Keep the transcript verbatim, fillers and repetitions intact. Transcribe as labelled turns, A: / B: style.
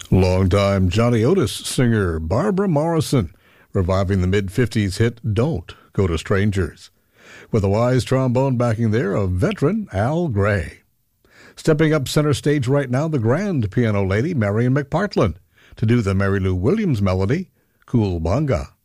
A: Longtime Johnny Otis singer Barbara Morrison reviving the mid-fifties hit Don't Go to Strangers. With a wise trombone backing there of veteran Al Gray. Stepping up center stage right now, the grand piano lady Marian McPartland to do the Mary Lou Williams melody, Cool Bonga.